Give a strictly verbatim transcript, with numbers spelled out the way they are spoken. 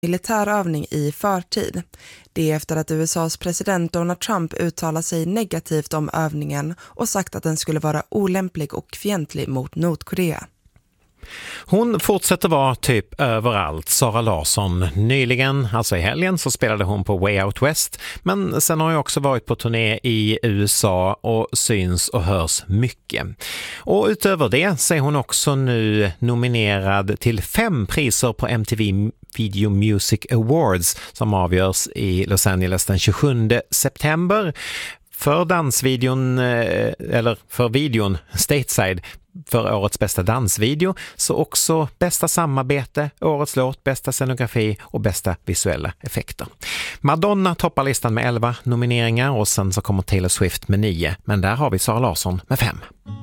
militärövning i förtid. Det är efter att U S A:s president Donald Trump uttalar sig negativt om övningen och sagt att den skulle vara olämplig och fientlig mot Nordkorea. Hon fortsätter vara typ överallt, Sara Larsson. Nyligen, alltså i helgen, så spelade hon på Way Out West. Men sen har hon också varit på turné i U S A och syns och hörs mycket. Och utöver det så är hon också nu nominerad till fem priser på M T V Video Music Awards som avgörs i Los Angeles den tjugosjunde september. För dansvideon, eller för videon Stateside, för årets bästa dansvideo, så också bästa samarbete, årets låt, bästa scenografi och bästa visuella effekter. Madonna toppar listan med elva nomineringar och sen så kommer Taylor Swift med nio, men där har vi Sara Larsson med fem.